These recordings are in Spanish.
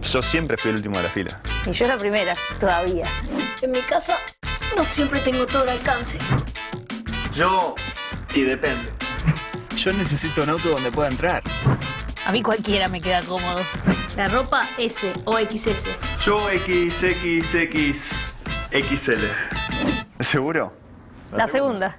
Yo siempre fui el último de la fila. Y yo la primera, todavía. En mi casa no siempre tengo todo al alcance. Yo, y depende. Yo necesito un auto donde pueda entrar. A mí cualquiera me queda cómodo. La ropa S o XS. Yo XXXL. ¿Seguro? La segunda.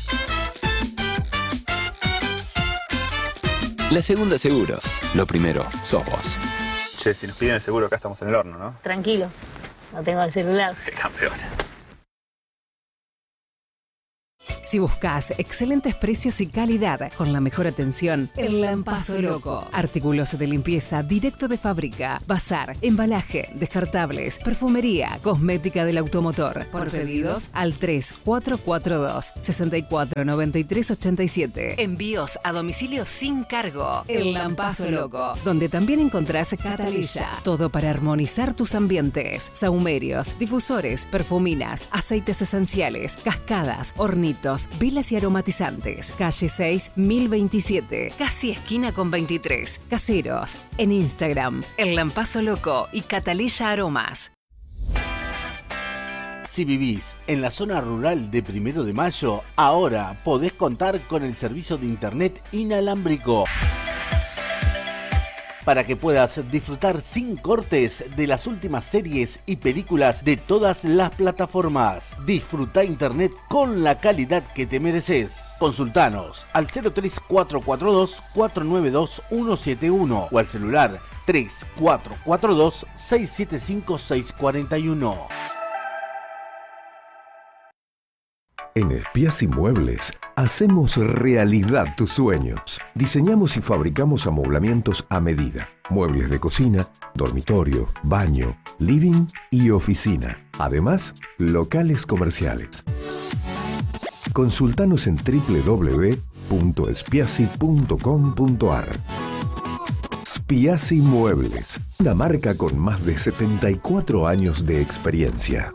La segunda seguros. Lo primero, sos vos. Che, si nos piden el seguro acá estamos en el horno, ¿no? Tranquilo, no tengo el celular. ¡Qué campeón! Si buscas excelentes precios y calidad con la mejor atención, El Lampazo Loco. Artículos de limpieza directo de fábrica, bazar, embalaje, descartables, perfumería, cosmética del automotor. Por pedidos al 3442-649387. Envíos a domicilio sin cargo. El Lampazo Loco, donde también encontrás Catalilla. Todo para armonizar tus ambientes. Sahumerios, difusores, perfuminas, aceites esenciales, cascadas, hornitos, velas y aromatizantes. Calle 6, 1027. Casi esquina con 23. Caseros. En Instagram, El Lampazo Loco y Catalilla Aromas. Si vivís en la zona rural de 1 de Mayo, ahora podés contar con el servicio de internet inalámbrico para que puedas disfrutar sin cortes de las últimas series y películas de todas las plataformas. Disfruta internet con la calidad que te mereces. Consultanos al 03442-492-171 o al celular 3442-675-641. En Spiazzi Muebles hacemos realidad tus sueños. Diseñamos y fabricamos amoblamientos a medida. Muebles de cocina, dormitorio, baño, living y oficina. Además, locales comerciales. Consultanos en www.spiazzi.com.ar. Spiazzi Muebles, una marca con más de 74 años de experiencia.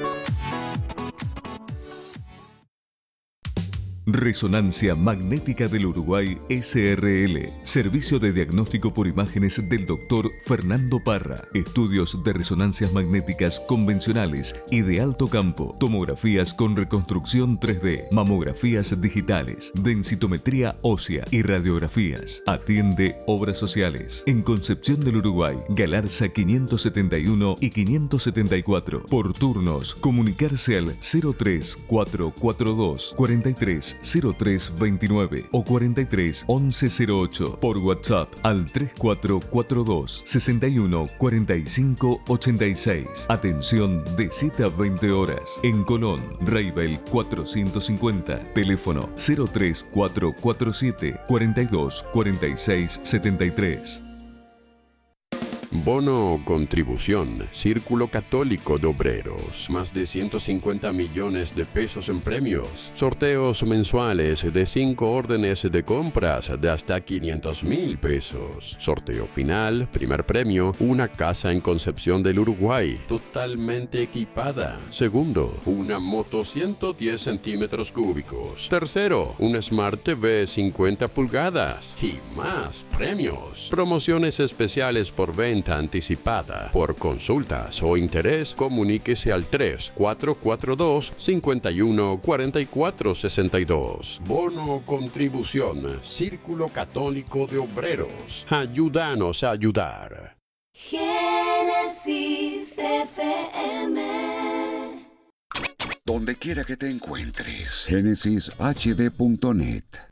Resonancia Magnética del Uruguay SRL. Servicio de diagnóstico por imágenes del Dr. Fernando Parra. Estudios de resonancias magnéticas convencionales y de alto campo. Tomografías con reconstrucción 3D. Mamografías digitales. Densitometría ósea y radiografías. Atiende obras sociales. En Concepción del Uruguay. Galarza 571 y 574. Por turnos. Comunicarse al 03442 43 0329 o 43 1108 por WhatsApp al 3442 61 45 86. Atención de 7 a 20 horas. En Colón, Reibel 450. Teléfono 03447 42 46 73. Bono Contribución, Círculo Católico de Obreros. Más de 150 millones de pesos en premios. Sorteos mensuales de 5 órdenes de compras de hasta 500,000 pesos. Sorteo final, primer premio, una casa en Concepción del Uruguay, totalmente equipada. Segundo, una moto 110 centímetros cúbicos. Tercero, un Smart TV 50 pulgadas. Y más premios. Promociones especiales por venta anticipada. Por consultas o interés, comuníquese al 3442 51 44 62. Bono Contribución, Círculo Católico de Obreros. Ayúdanos a ayudar. Génesis FM. Donde quiera que te encuentres, GenesisHD.net.